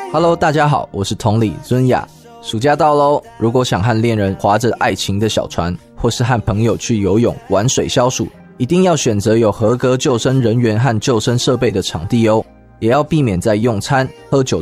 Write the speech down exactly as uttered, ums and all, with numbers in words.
Hello， 大家好，我是同理尊雅。暑假到咯，如果想和恋人划着爱情的小船，或是和朋友去游泳、玩水消暑，一定要选择有合格救生人员和救生设备的场地哦，也要避免在用餐、喝酒